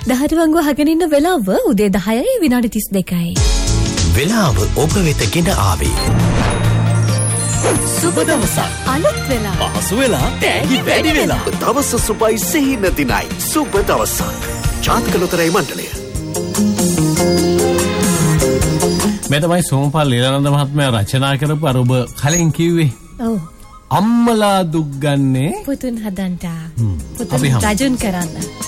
දහඩුවංගුව අහගෙන ඉන්න වෙලාව උදේ 10:32. වෙලාව ඔබ වෙත ගෙන ආවේ. සුබ දවසක්. අලුත් වෙලා. පහසු වෙලා. තෑගි වැඩි වෙලා. දවස සුබයි සිහින දිනයි. සුබ දවසක්. ජාතක ලොතරැයි මණ්ඩලය. මේ තමයි සෝමපාල් ලීලානන්ද මහත්මයා රචනා කරපු අර ඔබ කලින් කිව්වේ. ඔව්. අම්මලා දුක් ගන්නේ පුතුන් හදන්ට. පුතුන් රජුන් කරන්න.